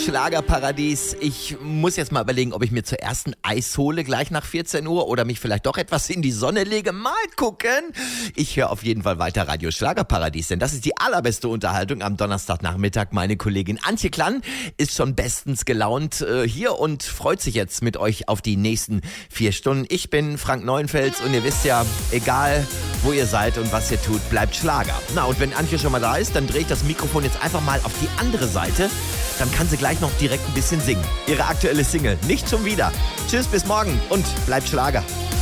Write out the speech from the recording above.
Schlagerparadies. Ich muss jetzt mal überlegen, ob ich mir zuerst ein Eis hole, gleich nach 14 Uhr, oder mich vielleicht doch etwas in die Sonne lege. Mal gucken. Ich höre auf jeden Fall weiter Radio Schlagerparadies, denn das ist die allerbeste Unterhaltung am Donnerstagnachmittag. Meine Kollegin Antje Klann ist schon bestens gelaunt hier und freut sich jetzt mit euch auf die nächsten 4 Stunden. Ich bin Frank Neuenfels und ihr wisst ja, egal wo ihr seid und was ihr tut, bleibt Schlager. Na, und wenn Antje schon mal da ist, dann drehe ich das Mikrofon jetzt einfach mal auf die andere Seite. Dann kann sie gleich noch direkt ein bisschen singen. Ihre aktuelle Single, nicht schon wieder. Tschüss, bis morgen und bleibt Schlager.